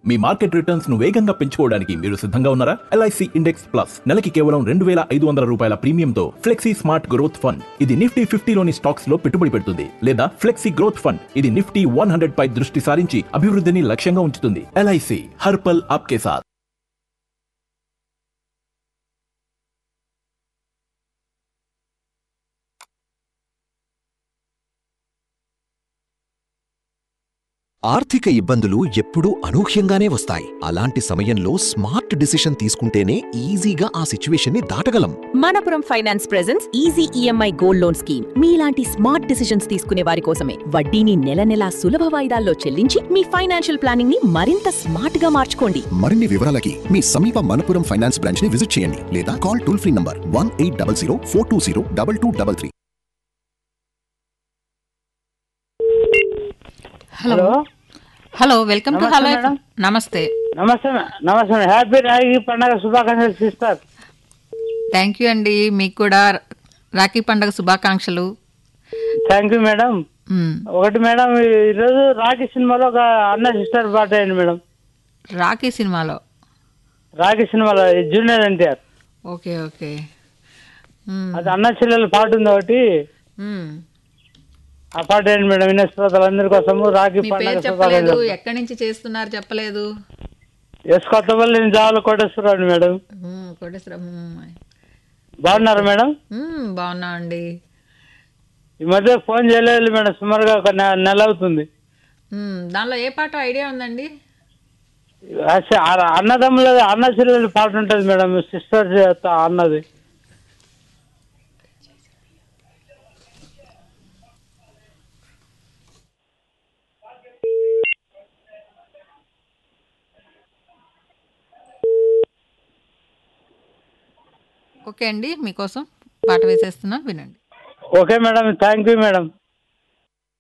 మీ market returns ను వేగంగా పెంచుకోవడానికి మీరు సిద్ధంగా ఉన్నారా? ఎల్ఐసి ఇండెక్స్ ప్లస్ నెలకి కేవలం ₹2,500 ప్రీమియంతో ఫ్లెక్సీ స్మార్ట్ గ్రోత్ ఫండ్. ఇది నిఫ్టీ 50లోని స్టాక్స్ లో పెట్టుబడి పెడుతుంది లేదా ఫ్లెక్సీ గ్రోత్ ఫండ్. ఇది నిఫ్టీ 100 పై దృష్టి సారించి అభివృద్ధిని లక్ష్యంగా ఉంచుతుంది. ఎల్ఐసి హర్ పల్ ఆప్కే సాథ్. ఆర్థిక ఇబ్బందులు ఎప్పుడూ అనూహ్యంగానే వస్తాయి. అలాంటి సమయంలో స్మార్ట్ డిసిషన్ తీసుకుంటేనే ఈజీగా ఆ సిచ్యువేషన్ ని దాటగలం. Manappuram finance presents easy EMI gold loan scheme. మీలాంటి స్మార్ట్ డిసిషన్స్ తీసుకునే వారి కోసమే. వడ్డీని నెల నెలా సులభ వాయిదాల్లో చెల్లించి మీ ఫైనాన్షియల్ ప్లానింగ్ ని మరింత స్మార్ట్ గా మార్చుకోండి. మరిన్ని వివరాలకి మీ సమీప మనపురం ఫైనాన్స్ బ్రాంచ్ ని విజిట్ చేయండి లేదా call toll free number 1800 420 2233. Hello hello, welcome to hello. నమస్తే నమస్తే నమస్తే. హ్యాపీ రాఖీ పండుగ శుభాకాంక్షలు సిస్టర్. థ్యాంక్ యూ అండి, మీకు కూడా రాఖీ పండుగ శుభాకాంక్షలు. Thank you madam. ఒకటి మేడం, ఈరోజు రాఖీ సినిమాలో ఒక అన్న సిస్టర్ పాట అయింది మేడం. రాఖీ సినిమాలో జూనియర్ ఎన్టీఆర్. Okay okay. అది అన్న చెల్లెల పాట ఉంది ఒకటి, ఆ పాట ఏంటి మేడం? వినేశ్రోతలందరి కోసము రాఖీ పండుగ చెప్పలేదు. ఎక్కడి నుంచి చేస్తున్నారు చెప్పలేదు. Yes Kothapalli జావుల Koteswararao madam. కోటేశ్వరరావు బాగున్నారా మేడం? బాగున్నా అండి. ఈ మధ్య ఫోన్ చేయలేదు మేడం, సుమారుగా ఒక నెల అవుతుంది. దానిలో ఏ పాట ఐడియా ఉందండి? అన్నదమ్ముల అన్న చెల్లెల పాట ఉంటుంది మేడం, సిస్టర్ అన్నది. ఓకే అండి, మీకోసం పాట వేసేస్తున్నా, వినండి. Okay madam, thank you madam.